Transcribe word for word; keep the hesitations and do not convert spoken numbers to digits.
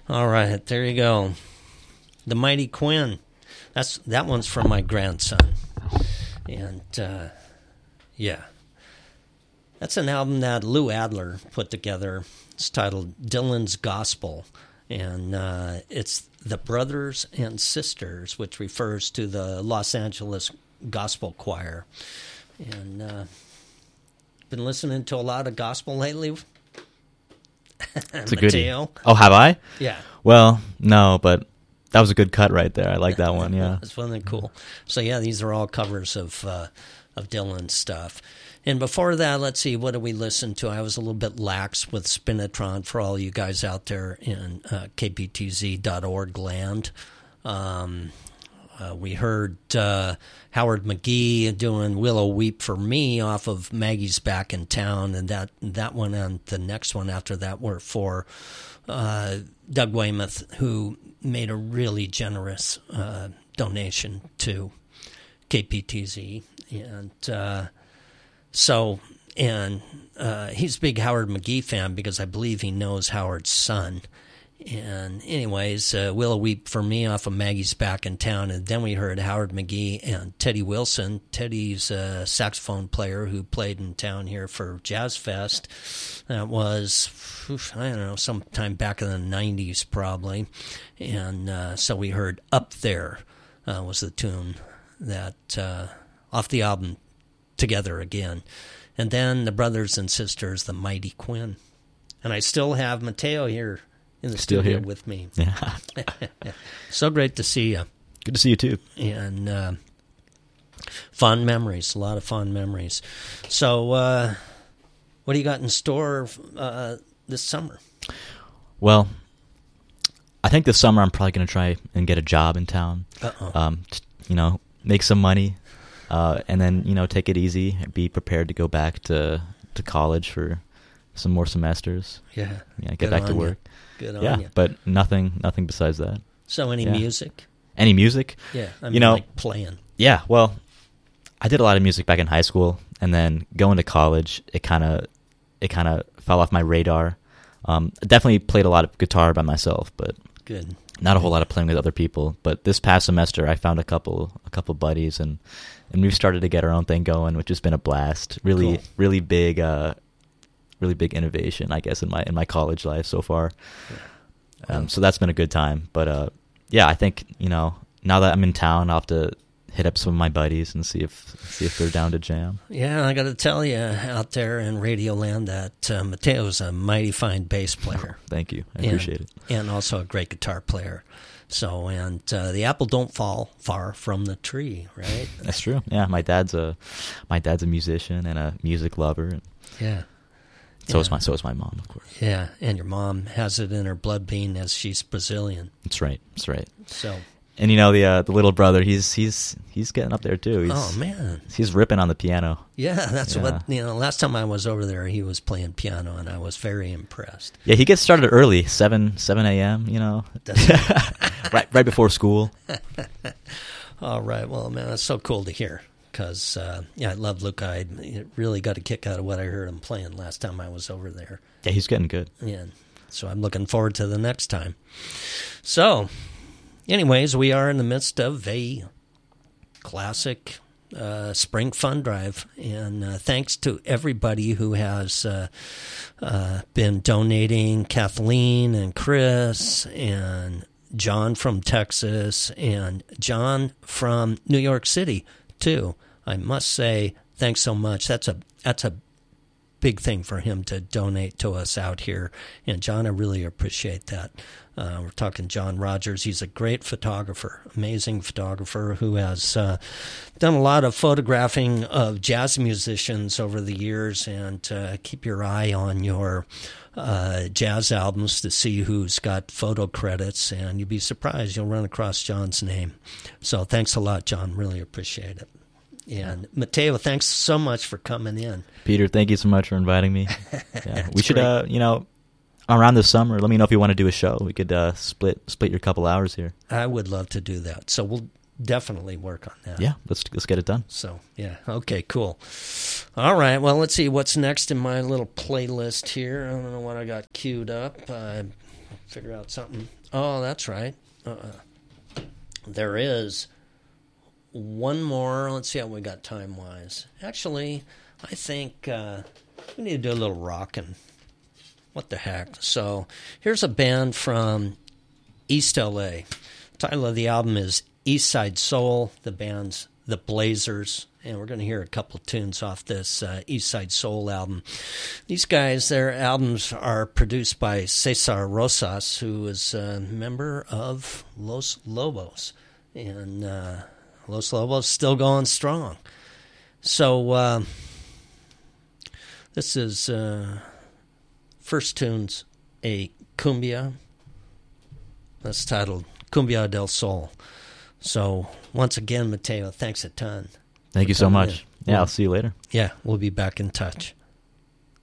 All right, there you go. The Mighty Quinn. That's that one's from my grandson, and uh, yeah, that's an album that Lou Adler put together. It's titled Dylan's Gospel, and uh, it's the Brothers and Sisters, which refers to the Los Angeles Gospel Choir. And uh, been listening to a lot of gospel lately. It's a goodie. Oh, have I? Yeah. Well, no, but that was a good cut right there. I like that one. Yeah, it's fun and cool. So yeah, these are all covers of uh, of Dylan's stuff. And before that, let's see, what did we listen to? I was a little bit lax with Spinitron for all you guys out there in uh, K P T Z dot org land. Um, uh, we heard uh, Howard McGee doing Willow Weep for Me off of Maggie's Back in Town, and that that one and the next one after that were for uh, Doug Weymouth, who made a really generous uh, donation to K P T Z. And uh, so, and uh, he's a big Howard McGee fan because I believe he knows Howard's son. And anyways, uh, Willow Weep for Me off of Maggie's Back in Town. And then we heard Howard McGee and Teddy Wilson. Teddy's a saxophone player who played in town here for Jazz Fest. That was, I don't know, sometime back in the nineties probably. And uh, so we heard Up There uh, was the tune that uh, off the album Together Again. And then the Brothers and Sisters, the Mighty Quinn. And I still have Mateo here in the Still studio here. with me. Yeah. So great to see you. Good to see you too. And uh, fond memories, a lot of fond memories. So uh, what do you got in store uh, this summer? Well, I think this summer I'm probably going to try and get a job in town. Uh-oh. Um, t- you know, make some money, uh, and then, you know, take it easy. Be prepared to go back to, to college for some more semesters. Yeah. Yeah, get Good back to on work. You. Good on Yeah, you. but nothing, nothing besides that. So any Yeah. music? Any music? Yeah, I mean, you know, like playing. Yeah, well, I did a lot of music back in high school, and then going to college, it kind of, it kind of fell off my radar. Um, I definitely played a lot of guitar by myself, but Good. not a whole lot of playing with other people. But this past semester, I found a couple, a couple buddies, and and we've started to get our own thing going, which has been a blast. Really, Cool. really big. Uh, really big innovation, I guess, in my in my college life so far. Yeah. Um, so that's been a good time. But uh, yeah, I think, you know, now that I'm in town, I'll have to hit up some of my buddies and see if see if they're down to jam. Yeah, I got to tell you out there in Radio Land that uh, Mateo's a mighty fine bass player. Thank you, I and, appreciate it, and also a great guitar player. So, and uh, the apple don't fall far from the tree, right? That's true. Yeah, my dad's a my dad's a musician and a music lover. And Yeah. So yeah. is my so is my mom, of course. Yeah, and your mom has it in her blood being as she's Brazilian. That's right. That's right. So, and you know the uh, the little brother, he's he's he's getting up there too. He's, oh man, he's ripping on the piano. Yeah, that's yeah. what you know. Last time I was over there, he was playing piano, and I was very impressed. Yeah, he gets started early, seven seven a.m. You know, right right before school. All right, well, man, that's so cool to hear. Because, uh, yeah, I love Luca. I really got a kick out of what I heard him playing last time I was over there. Yeah, he's getting good. Yeah, so I'm looking forward to the next time. So, anyways, we are in the midst of a classic uh, spring fund drive. And uh, thanks to everybody who has uh, uh, been donating, Kathleen and Chris and John from Texas and John from New York City, too. I must say, thanks so much. That's a that's a big thing for him to donate to us out here. And John, I really appreciate that. Uh, we're talking John Rogers. He's a great photographer, amazing photographer who has uh, done a lot of photographing of jazz musicians over the years. And uh, keep your eye on your uh, jazz albums to see who's got photo credits. And you'll be surprised. You'll run across John's name. So thanks a lot, John. Really appreciate it. And Mateo, thanks so much for coming in. Peter, thank you so much for inviting me. Yeah, we should, great. uh, you know, around the summer, let me know if you want to do a show. We could uh, split split your couple hours here. I would love to do that. So we'll definitely work on that. Yeah, let's let's get it done. So, yeah. Okay, cool. All right. Well, let's see what's next in my little playlist here. I don't know what I got queued up. Uh, figure out something. Oh, that's right. Uh, there is one more. Let's see how we got time-wise. Actually, I think uh, we need to do a little rockin'. What the heck? So, here's a band from East L A. The title of the album is East Side Soul. The band's The Blazers. And we're going to hear a couple of tunes off this uh, East Side Soul album. These guys, their albums are produced by Cesar Rosas, who is a member of Los Lobos. And uh, Los Lobos still going strong. So uh, this is uh, first tune's a cumbia. That's titled Cumbia del Sol. So once again, Mateo, thanks a ton. Thank you so much. In. Yeah, I'll see you later. Yeah, we'll be back in touch.